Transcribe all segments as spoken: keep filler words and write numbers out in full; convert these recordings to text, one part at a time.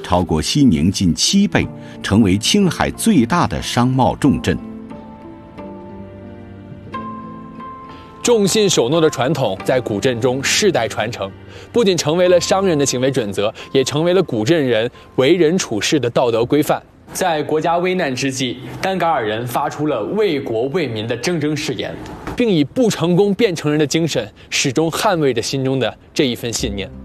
超过西宁近七倍，成为青海最大的商贸重镇。 重信守诺的传统在古镇中世代传承，不仅成为了商人的行为准则，也成为了古镇人为人处事的道德规范。在国家危难之际，丹嘎尔人发出了为国为民的铮铮誓言，并以不成功便成仁的精神，始终捍卫着心中的这一份信念。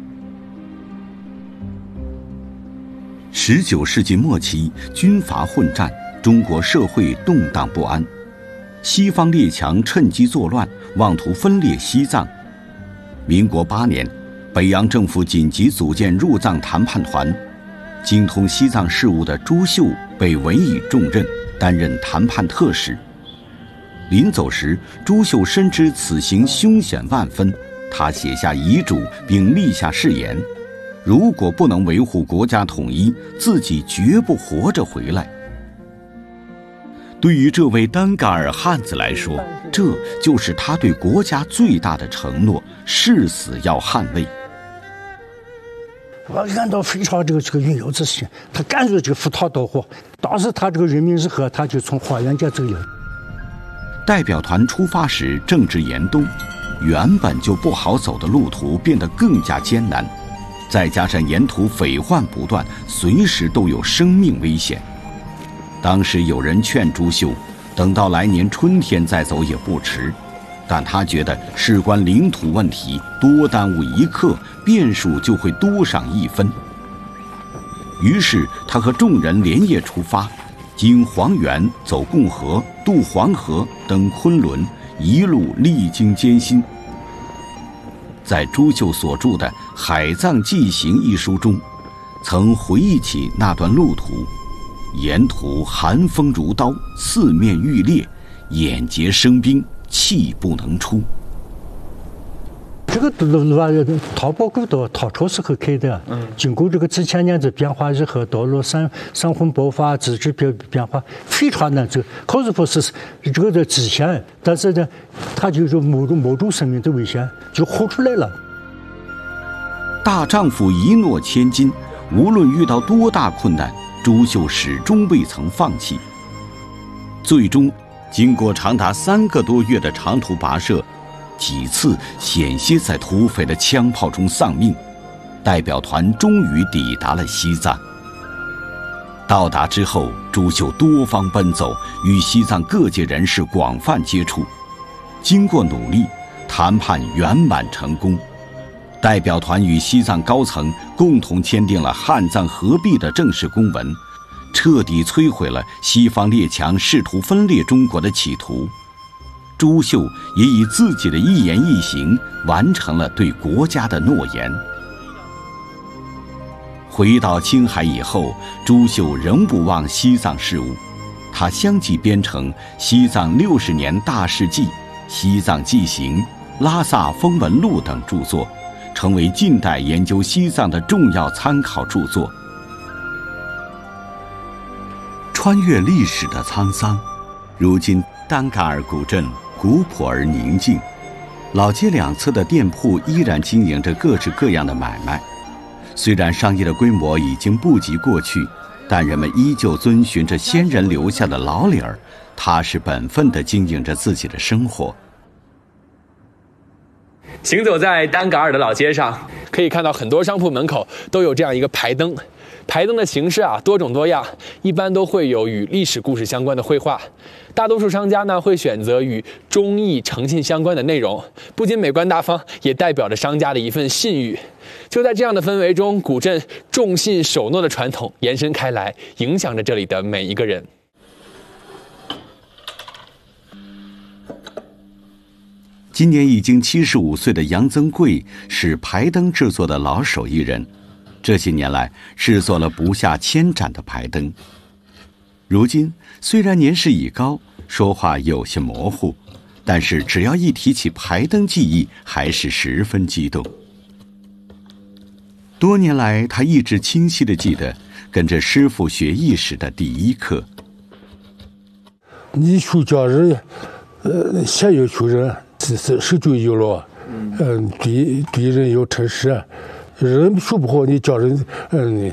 十九世纪末期，军阀混战，中国社会动荡不安。西方列强趁机作乱，妄图分裂西藏。民国八年，北洋政府紧急组建入藏谈判团，精通西藏事务的朱秀被委以重任，担任谈判特使。临走时，朱秀深知此行凶险万分，他写下遗嘱并立下誓言，如果不能维护国家统一，自己绝不活着回来。对于这位丹嘎尔汉子来说，这就是他对国家最大的承诺，誓死要捍卫。 我按照非常这个这个云游之心，他干脆就赴汤蹈火。当时他这个人民日和，他就从花园街走了。 代表团出发时正值严冬，原本就不好走的路途变得更加艰难，再加上沿途匪患不断，随时都有生命危险。当时有人劝朱秀，等到来年春天再走也不迟，但他觉得事关领土问题，多耽误一刻，变数就会多上一分。于是他和众人连夜出发，经黄原走共河，渡黄河，登昆仑，一路历经艰辛。在朱秀所著的《海藏记行》一书中，曾回忆起那段路途。沿途寒风如刀，四面欲裂，眼睫生冰，气不能出。 这个路路啊，淘宝古道唐朝时候开的，嗯，经过这个几千年的变化以后，道路山山洪爆发，资质变变化非常难走。可是说是这个的极限，但是呢，他就是冒着冒着生命的危险就活出来了。 大丈夫一诺千金，无论遇到多大困难，朱秀始终未曾放弃。最终，经过长达三个多月的长途跋涉，几次险些在土匪的枪炮中丧命，代表团终于抵达了西藏。到达之后，朱秀多方奔走，与西藏各界人士广泛接触。经过努力，谈判圆满成功。代表团与西藏高层共同签订了汉藏合璧的正式公文，彻底摧毁了西方列强试图分裂中国的企图。朱秀也以自己的一言一行完成了对国家的诺言。回到青海以后，朱秀仍不忘西藏事务，他相继编成《西藏六十年大事记》《西藏记行》《拉萨风闻录》等著作，成为近代研究西藏的重要参考著作。穿越历史的沧桑，如今丹嘎尔古镇古朴而宁静，老街两侧的店铺依然经营着各式各样的买卖。虽然商业的规模已经不及过去，但人们依旧遵循着先人留下的老理儿，踏实本分地经营着自己的生活。 行走在丹嘎尔的老街上，可以看到很多商铺门口都有这样一个牌灯。牌灯的形式啊多种多样，一般都会有与历史故事相关的绘画。大多数商家呢会选择与忠义诚信相关的内容，不仅美观大方，也代表着商家的一份信誉。就在这样的氛围中，古镇重信守诺的传统延伸开来，影响着这里的每一个人。 今年已经七十五岁的杨增贵是牌灯制作的老手艺人，这些年来制作了不下千盏的牌灯。如今虽然年事已高，说话有些模糊，但是只要一提起牌灯技艺，还是十分激动。多年来，他一直清晰地记得跟着师傅学艺时的第一课。 你学家人，呃，先要学人，这是手就有了，嗯，对对人要诚实，人学不好，你教人，嗯，